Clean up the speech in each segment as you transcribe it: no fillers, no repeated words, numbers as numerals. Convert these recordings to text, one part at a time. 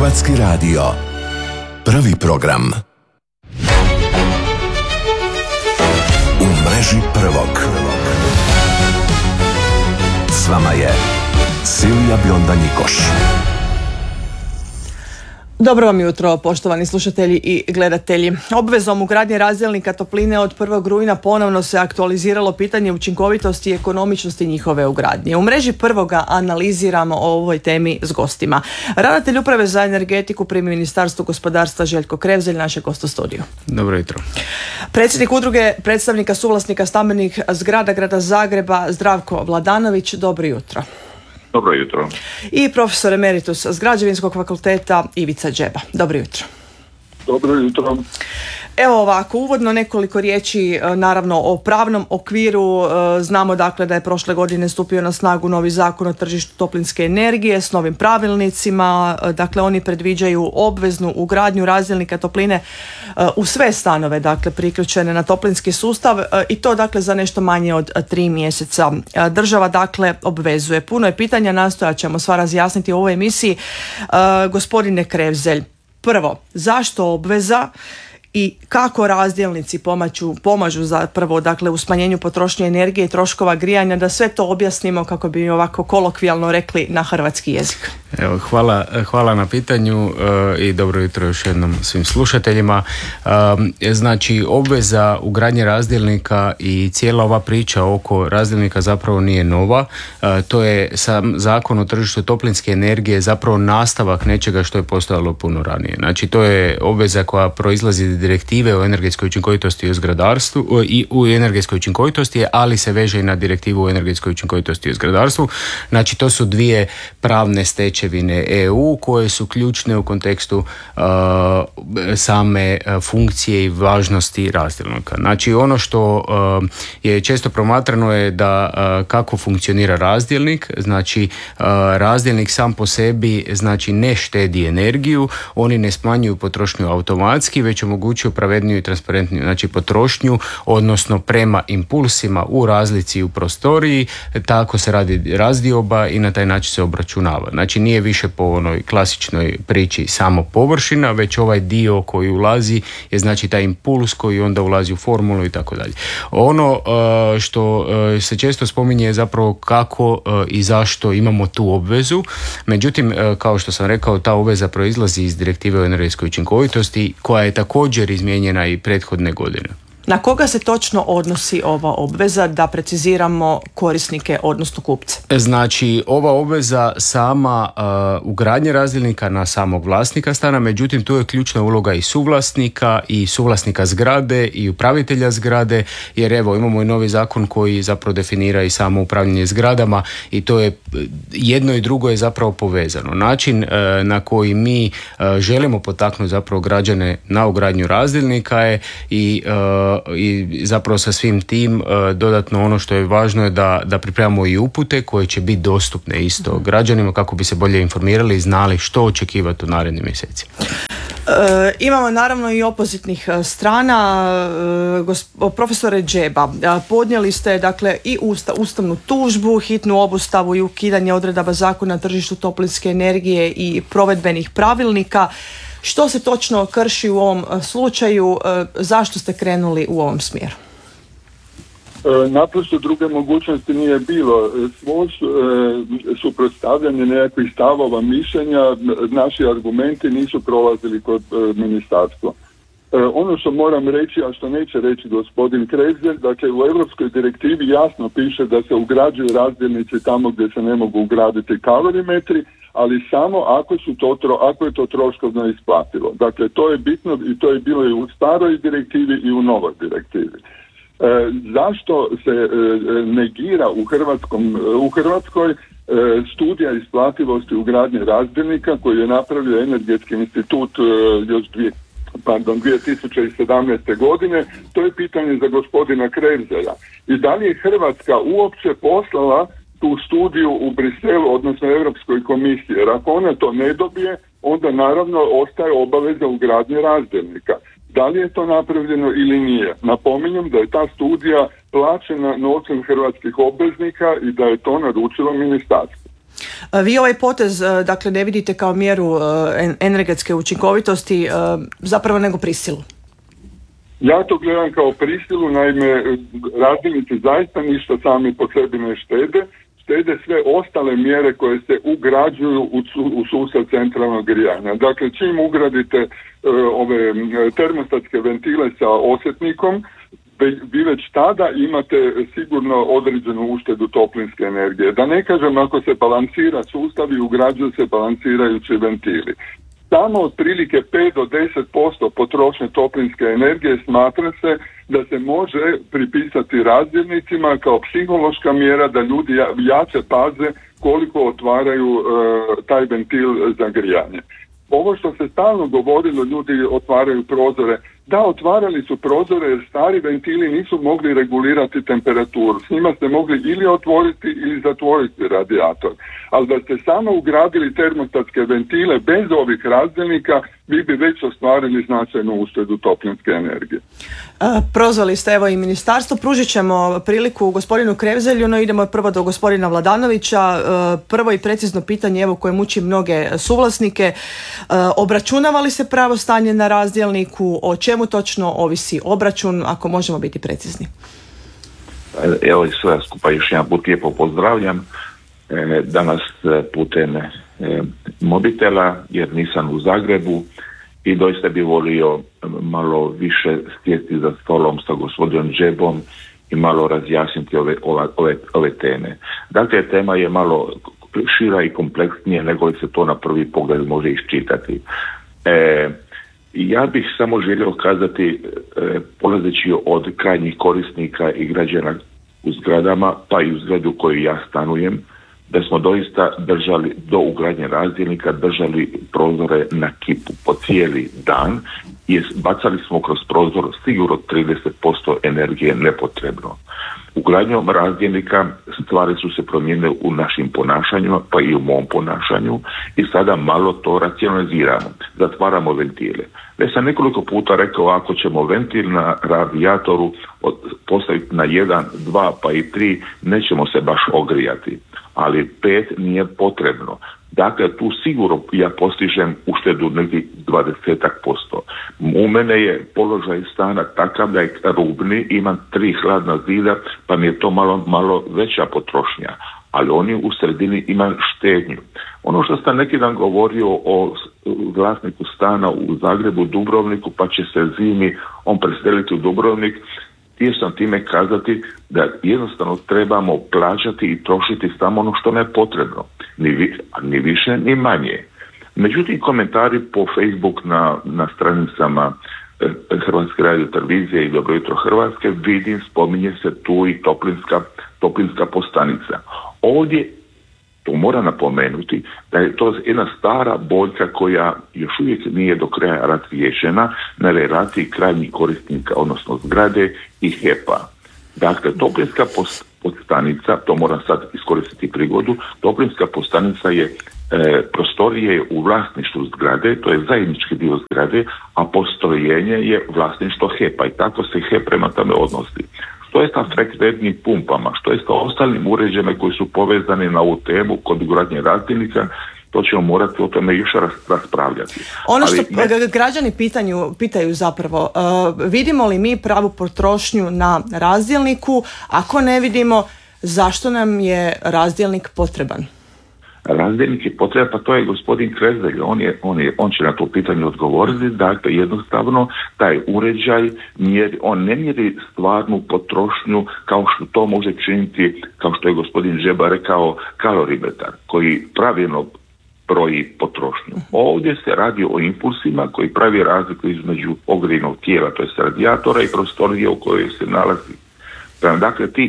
Hrvatski radio. Prvi program. U mreži prvog. S vama je Silvija Bionda-Njikoš. Dobro vam jutro, poštovani slušatelji i gledatelji. Obvezom ugradnje razdjelnika topline od 1. rujna ponovno se aktualiziralo pitanje učinkovitosti i ekonomičnosti njihove ugradnje. U mreži prvoga analiziramo o ovoj temi s gostima. Ravnatelj Uprave za energetiku pri Ministarstvu gospodarstva Željko Krevzelj, našeg gost u studiju. Dobro jutro. Predsjednik udruge predstavnika suvlasnika stambenih zgrada Grada Zagreba Zdravko Vladanović, dobro jutro. Dobro jutro. I profesor emeritus s Građevinskog fakulteta Ivica Džeba. Dobro jutro. Dobro jutro. Evo ovako, uvodno nekoliko riječi naravno o pravnom okviru. Znamo dakle da je prošle godine stupio na snagu novi zakon o tržištu toplinske energije s novim pravilnicima. Dakle, oni predviđaju obveznu ugradnju razdjelnika topline u sve stanove, dakle priključene na toplinski sustav i to dakle za nešto manje od 3 mjeseca. Država dakle obvezuje. Puno je pitanja, nastojat ćemo sva razjasniti u ovoj emisiji. Gospodine Krevzelj, prvo, zašto obveza i kako razdjelnici pomažu zapravo dakle u smanjenju potrošnje energije i troškova grijanja, da sve to objasnimo kako bi ovako kolokvijalno rekli na hrvatski jezik. Evo, hvala na pitanju i dobro jutro još jednom svim slušateljima. Znači, obveza ugradnje razdjelnika i cijela ova priča oko razdjelnika zapravo nije nova. To je sam zakon o tržištu toplinske energije zapravo nastavak nečega što je postojalo puno ranije. Znači, to je obveza koja proizlazi iz direktive o energetskoj učinkovitosti u zgradarstvu i u energetskoj učinkovitosti, ali se veže i na direktivu o energetskoj učinkovitosti u zgradarstvu. Znači, to su dvije pravne stečevine EU koje su ključne u kontekstu same funkcije i važnosti razdjelnika. Znači, ono što je često promatrano je da kako funkcionira razdjelnik. Znači, razdjelnik sam po sebi znači ne štedi energiju, oni ne smanjuju potrošnju automatski, već omogućuju pravedniju i transparentniju znači potrošnju, odnosno prema impulsima u razlici u prostoriji, tako se radi razdioba i na taj način se obračunava. Znači, nije više po onoj klasičnoj priči samo površina, već ovaj dio koji ulazi je znači taj impuls koji onda ulazi u formulu i tako dalje. Ono što se često spominje je zapravo kako i zašto imamo tu obvezu. Međutim, kao što sam rekao, ta obveza proizlazi iz direktive o energetskoj učinkovitosti koja je također izmijenjena i prethodne godine. Na koga se točno odnosi ova obveza, da preciziramo korisnike, odnosno kupce? Znači, ova obveza sama ugradnje razdjelnika na samog vlasnika stana, međutim tu je ključna uloga i suvlasnika zgrade i upravitelja zgrade, jer evo imamo i novi zakon koji zapravo definira i samo upravljanje zgradama i to je jedno i drugo je zapravo povezano. Način na koji mi želimo potaknuti zapravo građane na ugradnju razdjelnika je i zapravo sa svim tim dodatno ono što je važno je da pripremamo i upute koje će biti dostupne isto građanima kako bi se bolje informirali i znali što očekivati u narednim mjesecima. Imamo naravno i opozitnih strana. Profesore Džeba, podnijeli ste dakle i ustavnu tužbu, hitnu obustavu i ukidanje odredaba zakona o tržištu toplinske energije i provedbenih pravilnika. Što se točno krši u ovom slučaju? Zašto ste krenuli u ovom smjeru? Naprosto druge mogućnosti nije bilo. Svo suprotstavljanje nekakvih stavova, mišljenja, naši argumenti nisu prolazili kod ministarstva. Ono što moram reći, a što neće reći gospodin Krevzelj, dakle u europskoj direktivi jasno piše da se ugrađuju razdjelnici tamo gdje se ne mogu ugraditi kalorimetri, ali samo ako je to troškovno isplativo. Dakle, to je bitno i to je bilo i u staroj direktivi i u novoj direktivi. Zašto se negira u Hrvatskoj studija isplativosti ugradnje razdjelnika koji je napravio Energetski institut još 2017. godine, to je pitanje za gospodina Krevzelja. I da li je Hrvatska uopće poslala tu studiju u Briselu, odnosno Europskoj komisiji, jer ako ona to ne dobije, onda naravno ostaje obaveza ugradnje razdjelnika. Da li je to napravljeno ili nije? Napominjem da je ta studija plaćena novcem hrvatskih obveznika i da je to naručilo ministarstvo. Vi ovaj potez, dakle, ne vidite kao mjeru energetske učinkovitosti, zapravo nego prisilu? Ja to gledam kao prisilu, naime, razdjelnici zaista ništa sami po sebi ne štede sve ostale mjere koje se ugrađuju u sustav centralnog grijanja. Dakle, čim ugradite ove termostatske ventile sa osjetnikom, vi već tada imate sigurno određenu uštedu toplinske energije. Da ne kažem, ako se balansira sustav i ugrađuju se balansirajući ventili. Samo otprilike 5 do 10% potrošnje toplinske energije smatra se da se može pripisati razdjelnicima kao psihološka mjera da ljudi jače paze koliko otvaraju taj ventil za grijanje. Ovo što se stalno govorilo, ljudi otvaraju prozore. Da, otvarali su prozore jer stari ventili nisu mogli regulirati temperaturu. S njima ste mogli ili otvoriti ili zatvoriti radijator. Ali da ste samo ugradili termostatske ventile bez ovih razdjelnika, vi bi već ostvarili značajnu uštedu toplinske energije. Prozvali ste evo i ministarstvo. Pružit ćemo priliku gospodinu Krevzelju, no idemo prvo do gospodina Vladanovića. Prvo i precizno pitanje evo koje muči mnoge suvlasnike. Obračunava li se pravo stanje na razdjelniku? O čemu točno ovisi obračun, ako možemo biti precizni? Evo i sve skupa još jedan put lijepo pozdravljam. Danas putem mobitela jer nisam u Zagrebu i doista bi volio malo više sjesti za stolom sa gospodinom Džebom i malo razjasniti ove teme. Dakle, tema je malo šira i kompleksnije nego li se to na prvi pogled može iščitati. Ja bih samo želio kazati, polazeći od krajnjih korisnika i građana u zgradama, pa i u zgradu u kojoj ja stanujem, da smo doista držali do ugradnje razdjelnika, držali prozore na kipu po cijeli dan i bacali smo kroz prozor sigurno 30% energije nepotrebno. Ugradnjom razdjelnika stvari su se promijenile u našim ponašanjima, pa i u mom ponašanju i sada malo to racionaliziramo. Zatvaramo ventile. Već sam nekoliko puta rekao, ako ćemo ventil na radijatoru postaviti na 1, 2 pa i 3, nećemo se baš ogrijati. Ali 5 nije potrebno. Dakle, tu sigurno ja postižem uštedu negdje 20%. U mene je položaj stana takav da je rubni, imam 3 hladna zida, pa mi je to malo veća potrošnja. Ali oni u sredini imaju štednju. Ono što sam neki dan govorio o vlasniku stana u Zagrebu, Dubrovniku, pa će se zimi on preseliti u Dubrovnik, htio sam time kazati da jednostavno trebamo plaćati i trošiti samo ono što ne je potrebno. Ni više, ni manje. Međutim, komentari po Facebook na stranicama Hrvatske radiotelevizije i Dobro jutro Hrvatske, vidim, spominje se tu i toplinska postanica. Ovdje, to mora napomenuti, da je to jedna stara boljka koja još uvijek nije do kraja razriješena na relaciji krajnjih korisnika, odnosno zgrade i HEP-a. Dakle, toplinska postanica, to moram sad iskoristiti prigodu, toplinska postanica je prostorije u vlasništvu zgrade, to je zajednički dio zgrade, a postrojenje je vlasništvo HEP-a i tako se HEP prema tome odnosi. Što je sa frekventnim pumpama, što je sa ostalim uređajima koji su povezani na ovu temu kod ugradnje razdjelnika, to ćemo morati o tome još raspravljati. Ono što građani pitaju zapravo, vidimo li mi pravu potrošnju na razdjelniku? Ako ne vidimo, zašto nam je razdjelnik potreban? Razdjelnik je potreban, pa to je gospodin Krevzelj, on će na to pitanje odgovoriti. Dakle, jednostavno taj uređaj on ne mjeri stvarnu potrošnju kao što to može činiti, kao što je gospodin Džeba rekao, kalorimetar koji pravilno broji potrošnju. Ovdje se radi o impulsima koji pravi razliku između ogrijevnog tijela, to je radijatora i prostorije u kojoj se nalazi. Dakle, ti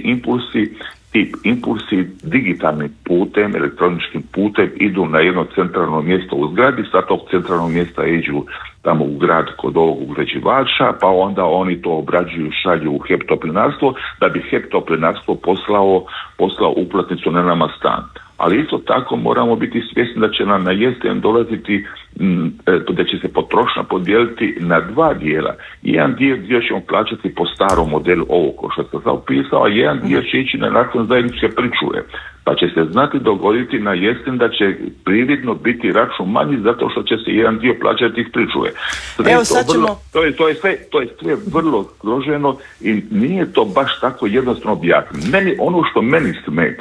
impulsi digitalnim putem, elektroničkim putem idu na jedno centralno mjesto u zgradi, sa tog centralnog mjesta iđu tamo u grad kod ovog uređivača, pa onda oni to obrađuju, šalju u HEP toplinarstvo, da bi HEP toplinarstvo poslao uplatnicu na nama stan. Ali isto tako moramo biti svjesni da će nam na jesen dolaziti, da će se potrošnja podijeliti na 2 dijela. Jedan dio ćemo plaćati po starom modelu ovog ko što sam sad opisao, a jedan dio će ići na nakon zajedničke pričuve. Pa će se znati dogoditi na jesen da će prividno biti račun manji zato što će se jedan dio plaćati iz pričuve. Evo sad ćemo... To je sve vrlo složeno i nije to baš tako jednostavno objasniti. Ono što meni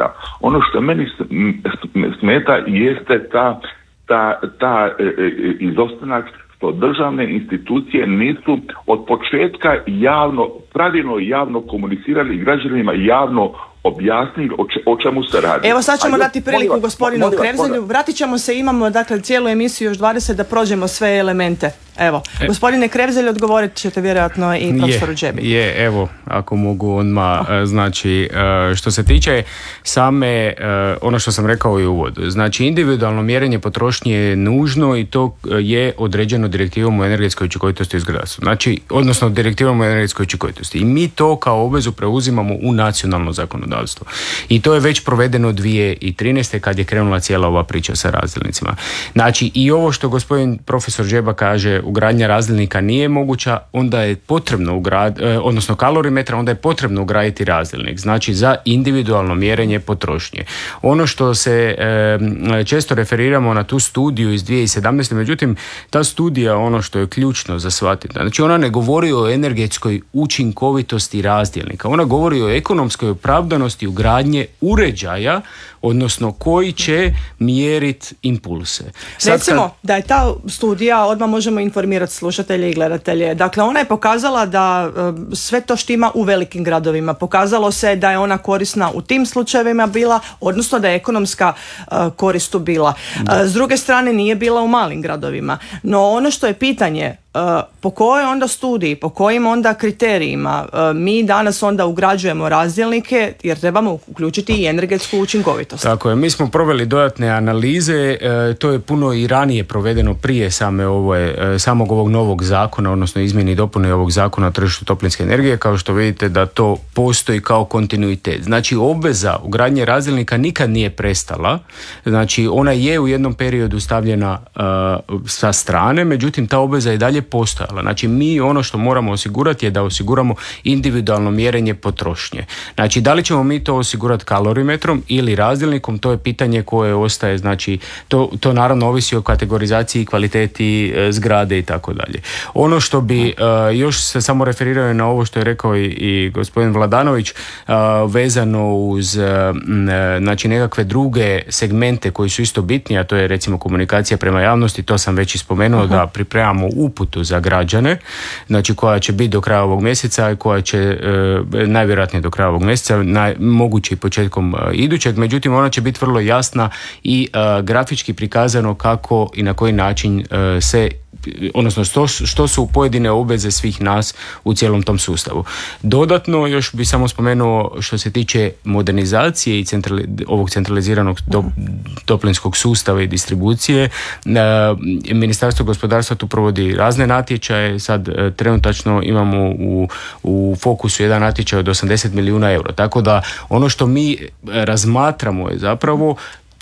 smeta jeste ta izostanak što državne institucije nisu od početka pravilno javno komunicirali građanima, javno objasnili o čemu se radi. Evo sad ćemo dati priliku gospodinu Krevzelju. Vratit ćemo se, imamo dakle cijelu emisiju još 20 da prođemo sve elemente. Evo, gospodine Krevzelj, odgovorit ćete vjerojatno i profesoru Džebi. Evo, ako mogu odmah, znači, što se tiče same, ono što sam rekao i u uvodu, znači individualno mjerenje potrošnje je nužno i to je određeno direktivom o energetskoj učinkovitosti u zgradarstvu. Znači, odnosno direktivom o energetskoj učinkovitosti. I mi to kao obvezu preuzimamo u nacionalno zakonodavstvo. I to je već provedeno 2013. kad je krenula cijela ova priča sa razdjelnicima. Znači, i ovo što gospodin profesor Džeba kaže, ugradnja razdjelnika nije moguća, onda je potrebno odnosno kalorimetra, onda je potrebno ugraditi razdjelnik, znači za individualno mjerenje potrošnje. Ono što se često referiramo na tu studiju iz 2017. Međutim, ta studija, ono što je ključno za shvatiti, znači ona ne govori o energetskoj učinkovitosti razdjelnika, ona govori o ekonomskoj opravdanosti ugradnje uređaja, odnosno koji će mjeriti impulse. Recimo da je ta studija, odmah možemo informirati slušatelje i gledatelje, dakle ona je pokazala da sve to štima u velikim gradovima. Pokazalo se da je ona korisna u tim slučajevima bila, odnosno da je ekonomska korist tu bila. S druge strane nije bila u malim gradovima. No ono što je pitanje, po kojoj onda studiji, po kojim onda kriterijima mi danas onda ugrađujemo razdjelnike, jer trebamo uključiti i energetsku učinkovitost. Tako je, mi smo proveli dodatne analize, to je puno i ranije provedeno prije samog ovog novog zakona, odnosno izmjeni i dopune ovog zakona o tržištu toplinske energije, kao što vidite da to postoji kao kontinuitet. Znači obveza ugradnje razdjelnika nikad nije prestala, znači ona je u jednom periodu stavljena sa strane, međutim ta obveza je dalje postojala. Znači mi ono što moramo osigurati je da osiguramo individualno mjerenje potrošnje. Znači da li ćemo mi to osigurati kalorimetrom ili razdjelnikom, to je pitanje koje ostaje, znači to naravno ovisi o kategorizaciji i kvaliteti zgrade i tako dalje. Ono što bi još se samo referirao na ovo što je rekao i gospodin Vladanović vezano uz znači nekakve druge segmente koji su isto bitni, a to je recimo komunikacija prema javnosti, to sam već ispomenuo da pripremamo uputu za građane, znači koja će biti do kraja ovog mjeseca i koja će najvjerojatnije do kraja ovog mjeseca, moguće i početkom idućeg, međutim ona će biti vrlo jasna i grafički prikazano kako i na koji način odnosno što su pojedine obveze svih nas u cijelom tom sustavu. Dodatno još bi samo spomenuo što se tiče modernizacije i ovog centraliziranog toplinskog sustava i distribucije. Ministarstvo gospodarstva tu provodi razne natječaje, sad trenutačno imamo u fokusu jedan natječaj od 80 milijuna eura, tako da ono što mi razmatramo je zapravo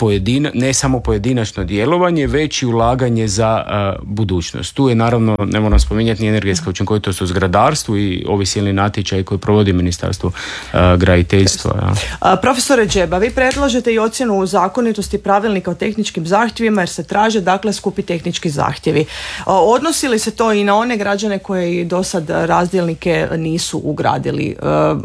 ne samo pojedinačno djelovanje, već i ulaganje za budućnost. Tu je naravno, ne moram spominjati, ni energetska učinkovitost u zgradarstvu i ovi silni natječaji koji provodi Ministarstvo graditeljstva. Ja. Profesore Džeba, vi predlažete i ocjenu zakonitosti pravilnika o tehničkim zahtjevima jer se traže dakle skupi tehnički zahtjevi. Odnosi li se to i na one građane koji do sad razdjelnike nisu ugradili?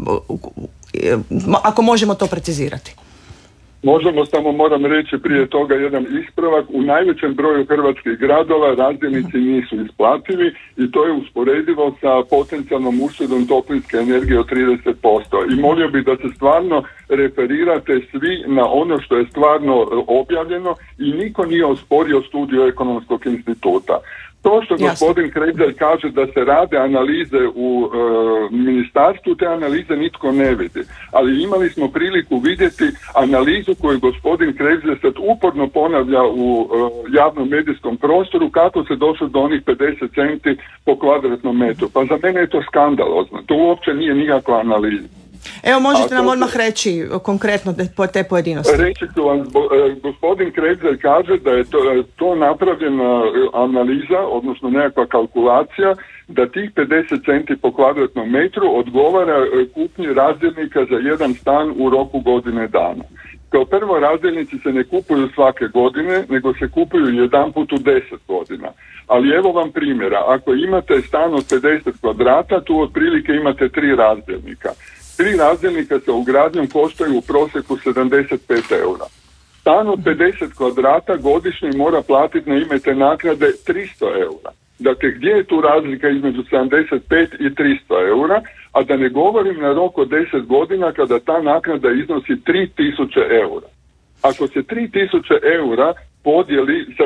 Ako možemo to precizirati. Možemo, samo moram reći prije toga jedan ispravak. U najvećem broju hrvatskih gradova razdjelnici nisu isplativi i to je usporedivo sa potencijalnom uštedom toplinske energije od 30%. I molio bih da se stvarno referirate svi na ono što je stvarno objavljeno i niko nije osporio studiju Ekonomskog instituta. To što gospodin Krevzelj kaže da se rade analize u ministarstvu, te analize nitko ne vidi. Ali imali smo priliku vidjeti analizu koju gospodin Krevzelj sad uporno ponavlja u javnom medijskom prostoru kako se došlo do onih 50 centi po kvadratnom metru. Pa za mene je to skandalozno. To uopće nije nikakva analiza. Evo, možete nam odmah reći konkretno te pojedinosti. Reći ću vam, gospodin Krevzelj kaže da je to napravljena analiza, odnosno nekakva kalkulacija, da tih 50 centi po kvadratnom metru odgovara kupnji razdjelnika za jedan stan u roku godine dana. Kao prvo, razdjelnici se ne kupuju svake godine, nego se kupuju jedanput u 10 godina. Ali evo vam primjera, ako imate stan od 50 kvadrata, tu otprilike imate 3 razdjelnika. 3 razdjelnika sa ugradnjom koštaju u prosjeku 75 eura. Stan od 50 kvadrata godišnje mora platiti na ime te naknade 300 eura. Dakle, gdje je tu razlika između 75 i 300 eura, a da ne govorim na rok od 10 godina kada ta naknada iznosi 3000 eura. Ako se 3000 eura podijeli sa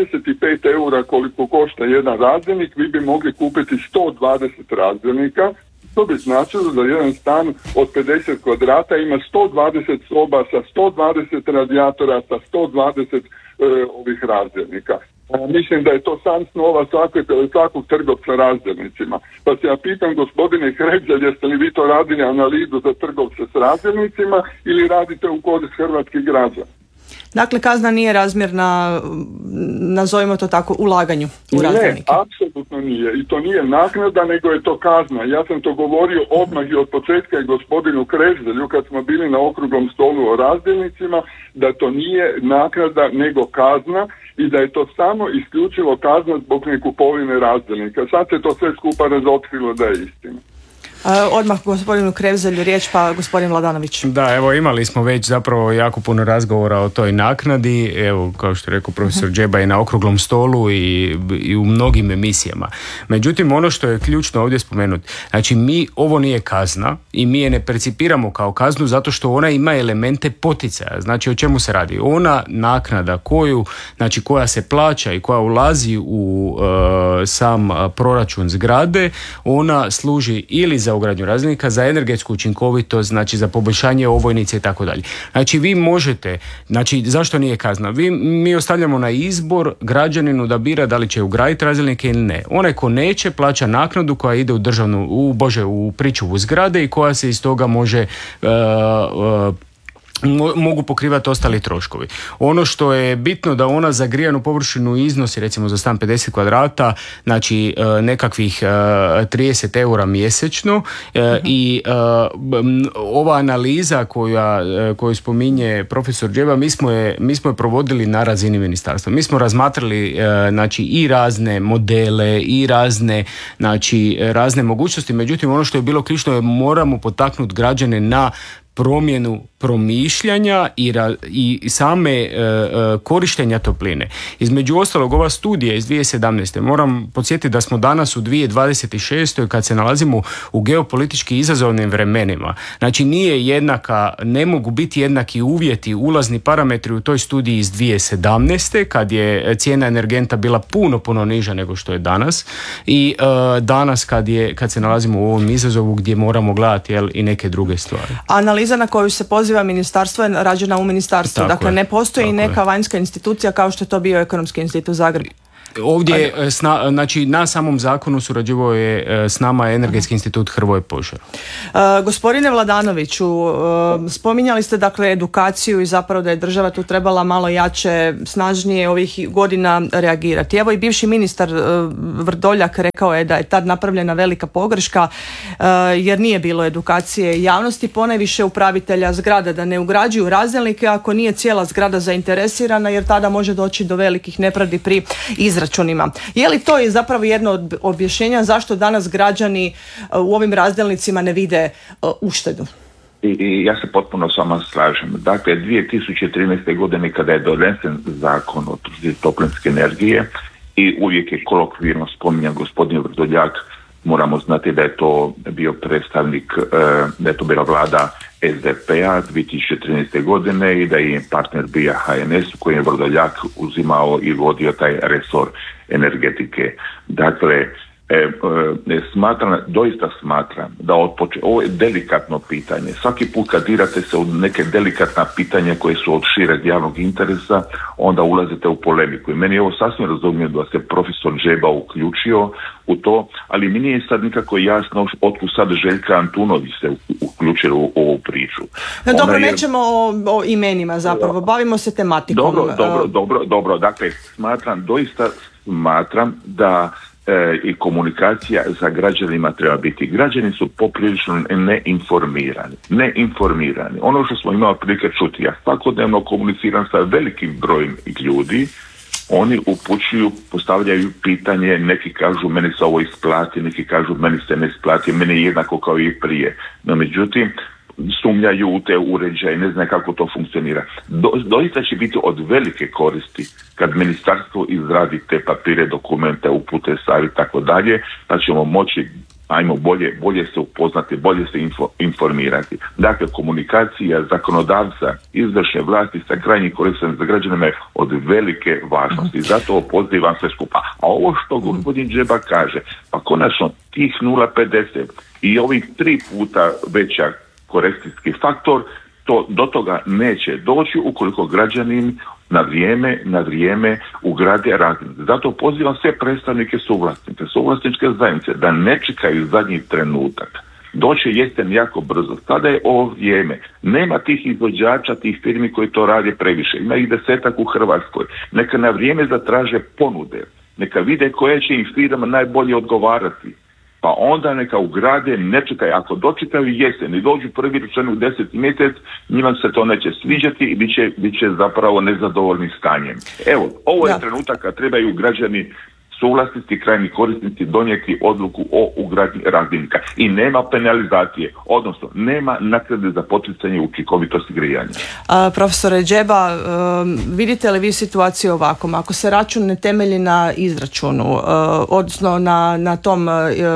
25 eura koliko košta jedan razdjelnik, vi bi mogli kupiti 120 razdjelnika. To bi značilo da jedan stan od 50 kvadrata ima 120 soba sa 120 radijatora, sa 120 ovih razdjelnika. Mislim da je to san snova svakog trgovca razdjelnicima. Pa se ja pitam, gospodine Hrelja, jeste li vi to radili analizu za trgovce s razdjelnicima ili radite u korist hrvatskih građana? Dakle, kazna nije razmjerna, nazovimo to tako, ulaganju u razdjelnike. Ne, apsolutno nije. I to nije naknada, nego je to kazna. Ja sam to govorio odmah i od početka i gospodinu Krešdelju kad smo bili na okruglom stolu o razdjelnicima, da to nije naknada nego kazna i da je to samo isključivo kazna zbog nekupovine razdjelnika. Sad se to sve skupa razotkrilo da je istina. Odmah gospodinu Krevzelju riječ, pa gospodin Vladanović. Da, evo imali smo već zapravo jako puno razgovora o toj naknadi, evo kao što je rekao profesor Džeba i na okruglom stolu i u mnogim emisijama. Međutim, ono što je ključno ovdje spomenuti, znači mi, ovo nije kazna i mi je ne percipiramo kao kaznu zato što ona ima elemente poticaja. Znači o čemu se radi? Ona naknada koja se plaća i koja ulazi u sam proračun zgrade, ona služi ili za ugradnju razdjelnika, za energetsku učinkovitost, znači za poboljšanje ovojnice i tako dalje. Znači vi možete, znači zašto nije kazna? Mi ostavljamo na izbor građaninu da bira da li će ugraditi razdjelnike ili ne. Onaj ko neće plaća naknadu koja ide u pričuvu zgrade i koja se iz toga može mogu pokrivati ostali troškovi. Ono što je bitno da ona za grijanu površinu iznosi recimo za stan 50 kvadrata, znači nekakvih 30 eura mjesečno i ova analiza koju spominje profesor Džeba, mi smo je provodili na razini ministarstva. Mi smo razmatrali znači i razne modele i razne mogućnosti, međutim ono što je bilo ključno je moramo potaknuti građane na promjenu promišljanja i same korištenja topline. Između ostalog, ova studija iz 2017. moram podsjetiti da smo danas u 2026. kad se nalazimo u geopolitički izazovnim vremenima. Znači ne mogu biti jednaki uvjeti, ulazni parametri u toj studiji iz 2017. kad je cijena energenta bila puno niža nego što je danas i danas kad se nalazimo u ovom izazovu gdje moramo gledati i neke druge stvari. Analiza na koju se poziva ministarstvo je rađena u ministarstvu. Tako dakle, je, ne postoji neka vanjska institucija kao što je to bio Ekonomski institut Zagreb. Ovdje, znači na samom zakonu surađivao je s nama Energetski institut Hrvoje Požar. Gospodine Vladanoviću, spominjali ste dakle edukaciju i zapravo da je država tu trebala malo jače, snažnije ovih godina reagirati. Evo i bivši ministar Vrdoljak rekao je da je tad napravljena velika pogreška jer nije bilo edukacije javnosti, ponajviše upravitelja zgrada da ne ugrađuju razdjelnike ako nije cijela zgrada zainteresirana jer tada može doći do velikih nepravdi pri izračunima. Je li to zapravo jedno od objašnjenja zašto danas građani u ovim razdjelnicima ne vide uštedu? I ja se potpuno s vama slažem. Dakle, 2013. godine kada je donesen zakon o tržištu toplinske energije i uvijek je kolokvijalno spominjan gospodin Vrdoljak, moramo znati da je to bio predstavnik, da je to bila vlada SDP-a 2013. godine i da je partner bio HNS u kojem je Vrdoljak uzimao i vodio taj resor energetike. Dakle, doista smatram da ovo je delikatno pitanje. Svaki put kad dirate se u neke delikatna pitanja koje su od šireg javnog interesa, onda ulazite u polemiku. I meni je ovo sasvim razumljivo da se profesor Džeba uključio u to, ali mi nije sad nikako jasno otkud sad Željka Antunović se uključio u ovu priču. Dobro, nećemo o imenima zapravo, bavimo se tematikom. Dobro. Dakle, smatram da i komunikacija za građanima treba biti. Građani su poprilično neinformirani. Ono što smo imali prilike čuti, ja svakodnevno komuniciram sa velikim brojem ljudi, oni upućuju, postavljaju pitanje, neki kažu meni se ovo isplati, neki kažu meni se ne isplati, meni je jednako kao i prije. No međutim, sumnjaju u te uređaje, ne znaju kako to funkcionira. Doista će biti od velike koristi kad ministarstvo izradi te papire, dokumente, upute, savjet i tako dalje, pa ćemo moći bolje se upoznati, bolje se informirati. Dakle, komunikacija zakonodavca, izvršne vlasti sa krajnjim korisnicima za građanima je od velike važnosti. Zato pozivam sve skupa. A ovo što gospodin Džeba kaže, pa konačno tih 0,50 i ovih 3 puta veća korekcijski faktor, do toga neće doći ukoliko građanin na vrijeme ugrade razdjelnik. Zato pozivam sve predstavnike suvlasničke zajednice da ne čekaju zadnji trenutak. Doći jesen jako brzo. Sada je ovo vrijeme. Nema tih izvođača, tih firmi koji to rade previše. Ima ih 10-ak u Hrvatskoj. Neka na vrijeme zatraže ponude. Neka vide koje će im firma najbolje odgovarati. Pa onda neka ugrade, ne čekaj, ako dočekaju jesen i dođu prvi račun u 10. mjesec, njima se to neće sviđati i bit će zapravo nezadovoljni stanjem. Evo, ovo je trenutak kad trebaju građani, suvlasnici, krajnji korisnici donijeti odluku o ugradnji razdjelnika i nema penalizacije, odnosno nema naknade za poticanje učinkovitosti grijanja. Profesore Džeba, vidite li vi situaciju ovako? Ako se račun ne temelji na izračunu, odnosno na tom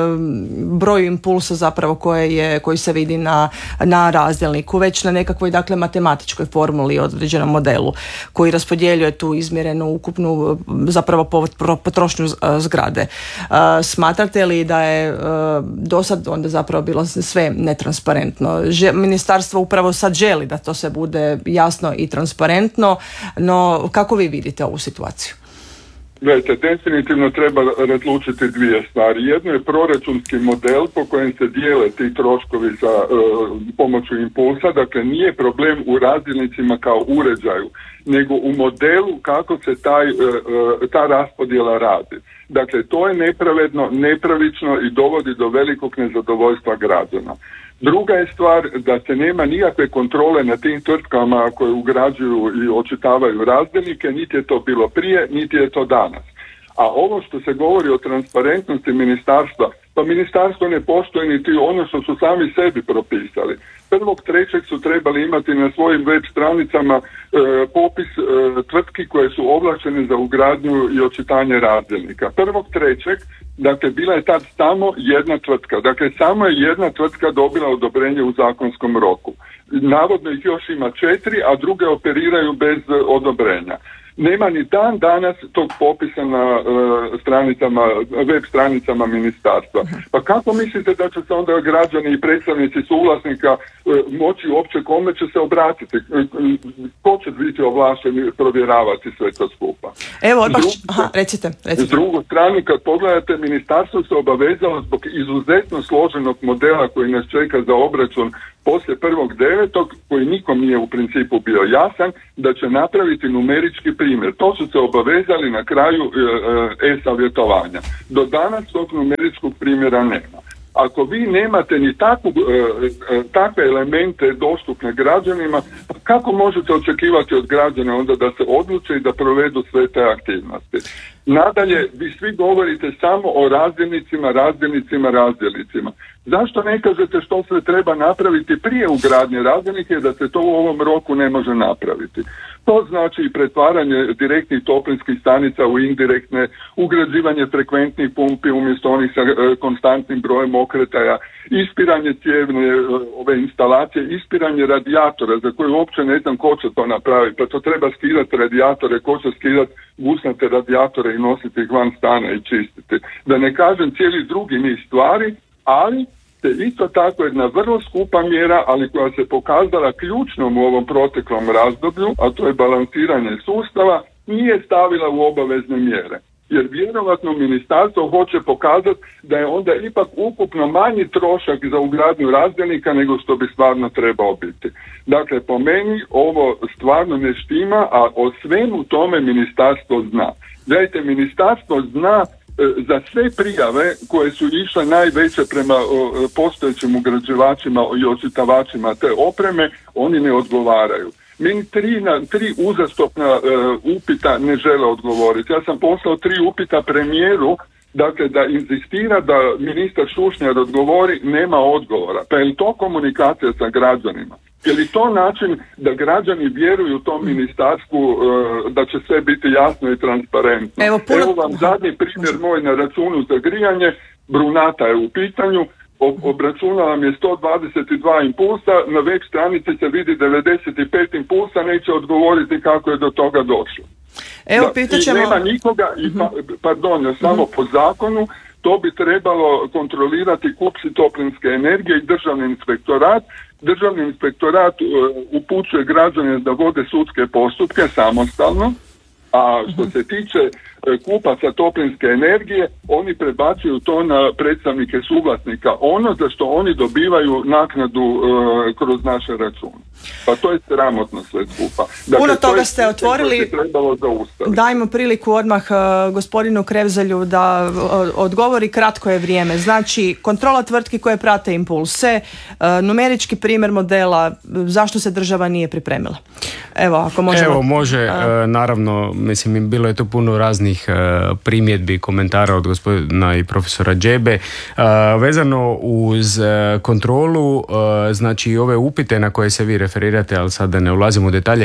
broju impulsa zapravo koji se vidi na razdjelniku, već na nekakvoj dakle matematičkoj formuli, određenom modelu koji raspodjeljuje tu izmjerenu ukupnu zapravo potrošnju zgrade. Smatrate li da je do sad onda zapravo bilo sve netransparentno? Ministarstvo upravo sad želi da to se bude jasno i transparentno, no kako vi vidite ovu situaciju? Gledajte, definitivno treba razlučiti dvije stvari. Jedno je proračunski model po kojem se dijele ti troškovi za pomoću impulsa, dakle nije problem u razdjelnicima kao uređaju, nego u modelu kako se ta raspodjela radi. Dakle, to je nepravedno, nepravično i dovodi do velikog nezadovoljstva građana. Druga je stvar da se nema nikakve kontrole na tim tvrtkama koje ugrađuju i očitavaju razdjelnike, niti je to bilo prije, niti je to danas. A ovo što se govori o transparentnosti ministarstva, pa ministarstvo ne poštuje niti ono što su sami sebi propisali. 1.3. su trebali imati na svojim web stranicama popis tvrtki koje su ovlaštene za ugradnju i očitanje razdjelnika. 1.3. dakle bila je tad samo jedna tvrtka. Dakle samo je jedna tvrtka dobila odobrenje u zakonskom roku. Navodno ih još ima 4, a druge operiraju bez odobrenja. Nema ni dan danas tog popisa na web stranicama ministarstva. Pa kako mislite da će se onda građani i predstavnici suvlasnika moći uopće kome će se obratiti? Ko će biti ovlašten provjeravati sve to skupa? Evo, recite. S drugu stranu, kad pogledate, ministarstvo se obavezalo zbog izuzetno složenog modela koji nas čeka za obračun poslije 1.9. koji nikom nije u principu bio jasan, da će napraviti numerički primjer. To su se obavezali na kraju e-savjetovanja. Do danas tog numeričkog primjera nema. Ako vi nemate ni takve elemente dostupne građanima, kako možete očekivati od građana onda da se odluče i da provedu sve te aktivnosti? Nadalje, vi svi govorite samo o razdjelnicima. Zašto ne kažete što se treba napraviti prije ugradnje razdjelnika i da se to u ovom roku ne može napraviti? To znači i pretvaranje direktnih toplinskih stanica u indirektne, ugrađivanje frekventnih pumpi umjesto onih sa konstantnim brojem okretaja, ispiranje cijevne ove instalacije, ispiranje radijatora za koje uopće ne znam ko će to napraviti, pa to treba skidati radijatore, ko će skidati gusnate radijatore i nositi ih van stana i čistiti. Da ne kažem cijeli drugi niz stvari, ali te isto tako jedna vrlo skupa mjera, ali koja se pokazala ključnom u ovom proteklom razdoblju, a to je balansiranje sustava, nije stavila u obavezne mjere. Jer vjerovatno ministarstvo hoće pokazati da je onda ipak ukupno manji trošak za ugradnju razdjelnika nego što bi stvarno trebao biti. Dakle, po meni ovo stvarno ne štima, a o svemu tome ministarstvo zna. Gledajte, ministarstvo zna za sve prijave koje su išle najveće prema postojećim ugrađivačima i osvjetavačima te opreme, oni ne odgovaraju. Meni tri uzastopna upita ne žele odgovoriti. Ja sam poslao 3 upita premijeru, dakle da inzistira da ministar Šušnjar odgovori, nema odgovora. Pa je li to komunikacija sa građanima? Je li to način da građani vjeruju tom ministarstvu da će sve biti jasno i transparentno? Evo vam zadnji primjer moj na računu za grijanje, Brunata je u pitanju, obračunala mi je 122 impulsa, na web stranici se vidi 95 impulsa, neće odgovoriti kako je do toga došlo. Evo, pitaćemo... I nema nikoga, samo po zakonu, to bi trebalo kontrolirati kupci toplinske energije i državni inspektorat. Državni inspektorat upućuje građane da vode sudske postupke samostalno, a što se tiče kupaca toplinske energije, oni prebacuju to na predstavnike suvlasnika, ono za što oni dobivaju naknadu kroz naše račune. Pa to je sramotno sve skupa. Dakle, puno toga ste otvorili. Dajmo priliku odmah gospodinu Krevzalju da odgovori, kratko je vrijeme. Znači, kontrola tvrtki koje prate impulse, numerički primjer modela, zašto se država nije pripremila? Evo, ako možemo. Evo, može, naravno, mislim, bilo je tu puno raznih primjedbi, komentara od gospodina i profesora Džebe. Vezano uz kontrolu, znači ove upite na koje se vi referirate, ali sad da ne ulazimo u detalje,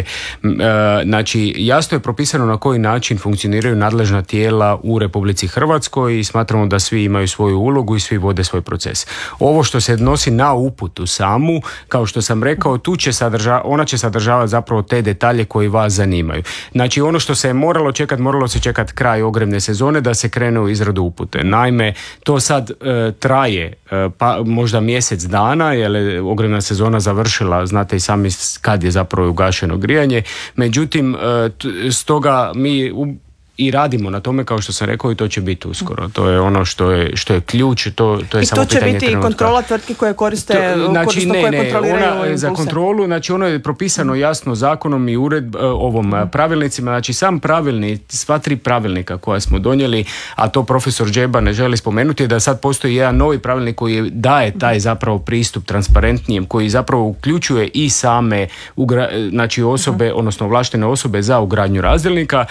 znači jasno je propisano na koji način funkcioniraju nadležna tijela u Republici Hrvatskoj i smatramo da svi imaju svoju ulogu i svi vode svoj proces. Ovo što se odnosi na uputu samu, kao što sam rekao, ona će sadržavati zapravo te detalje koji vas zanimaju. Znači ono što se je moralo se čekati kraj ogrevne sezone da se krene u izradu upute. Naime, to sad traje pa možda mjesec dana, jer je ogrevna sezona završila, znate i sami kad je zapravo ugašeno grijanje. Međutim, stoga mi i radimo na tome, kao što sam rekao, i to će biti uskoro. To je ono što je ključ, to je samo pitanje trenutka. I to će biti i kontrola tvrtki koje koriste, koje kontroliraju impulse. Za kontrolu, znači ono je propisano jasno zakonom i ovom pravilnicima, znači sam pravilnik, sva 3 pravilnika koja smo donijeli, a to profesor Džeba ne želi spomenuti, je da sad postoji jedan novi pravilnik koji daje taj zapravo pristup transparentnijem, koji zapravo uključuje i same znači osobe, odnosno ovlaštene osobe za ugradnju razdjelnika.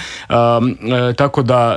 Tako da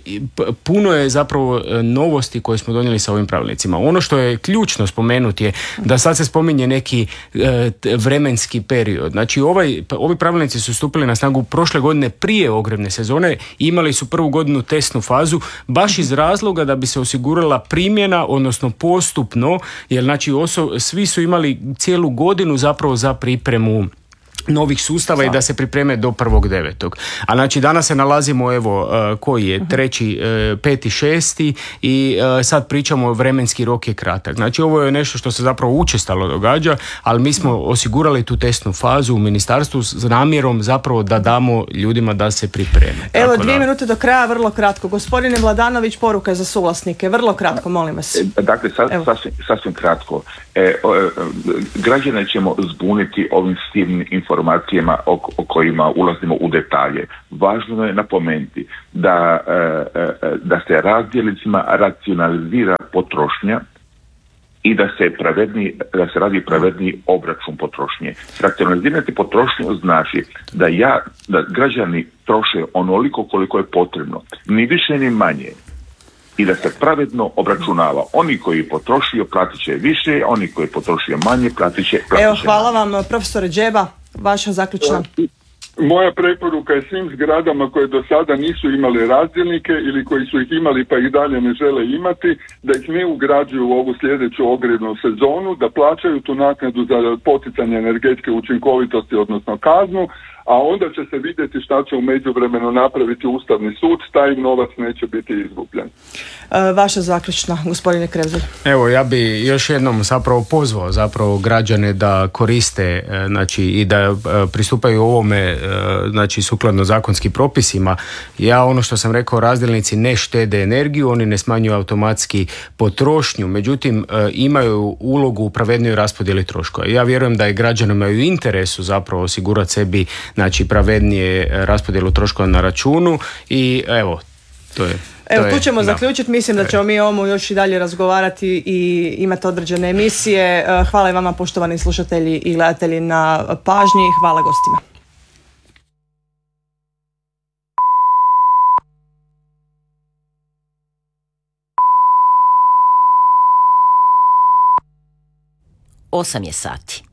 puno je zapravo novosti koje smo donijeli sa ovim pravilnicima. Ono što je ključno spomenuti je da sad se spominje neki vremenski period. Znači ovi pravilnici su stupili na snagu prošle godine prije ogrevne sezone, imali su prvu godinu testnu fazu baš iz razloga da bi se osigurala primjena, odnosno postupno, jer znači svi su imali cijelu godinu zapravo za pripremu novih sustava i da se pripreme do 1.9. A znači danas se nalazimo, evo, koji je 3., 5., 6. i sad pričamo, vremenski rok je kratak. Znači ovo je nešto što se zapravo učestalo događa, ali mi smo osigurali tu testnu fazu u ministarstvu s namjerom zapravo da damo ljudima da se pripreme. Evo, 2 minute do kraja, vrlo kratko. Gospodine Vladanović, poruka za suvlasnike, vrlo kratko, molim vas. Dakle, sasvim kratko. Građane ćemo zbuniti ovim silnim informacijama o kojima ulazimo u detalje. Važno je napomenuti da se razdjelnicima racionalizira potrošnja i da se radi pravedniji obračun potrošnje. Racionalizirati potrošnju znači da građani troše onoliko koliko je potrebno, ni više ni manje. I da se pravedno obračunava. Oni koji potrošio platit će više, oni koji potrošio manje platit će manje. Evo, hvala vam, profesore Džeba, vaša zaključna. Moja preporuka je svim zgradama koje do sada nisu imali razdjelnike ili koji su ih imali pa ih dalje ne žele imati, da ih ne ugrađuju u ovu sljedeću ogrjevnu sezonu, da plaćaju tu naknadu za poticanje energetske učinkovitosti, odnosno kaznu, a onda će se vidjeti šta će u međuvremenu napraviti Ustavni sud, taj novac neće biti izgubljen. Vaša zaključna, gospodine Krevzelj. Evo, ja bi još jednom zapravo pozvao zapravo građane da koriste, znači, i da pristupaju ovome, znači, sukladno zakonskim propisima. Ja ono što sam rekao, razdjelnici ne štede energiju, oni ne smanjuju automatski potrošnju, međutim imaju ulogu u pravednijoj raspodjeli troškova. Ja vjerujem da je građanima u interesu zapravo osigurati sebi, znači, pravednije raspodjelu troškova na računu i evo, Evo, tu ćemo zaključiti. Mislim da ćemo mi o ovom još i dalje razgovarati i imati određene emisije. Hvala i vama, poštovani slušatelji i gledatelji, na pažnji. Hvala gostima. Osam je sati.